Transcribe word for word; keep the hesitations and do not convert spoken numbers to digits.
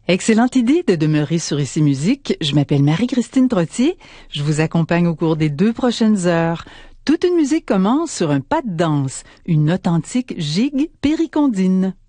Excellente idée de demeurer sur Ici Musique. Je m'appelle Marie-Christine Trottier. Je vous accompagne au cours des deux prochaines heures. Toute une musique commence sur un pas de danse, une authentique gigue péricondine.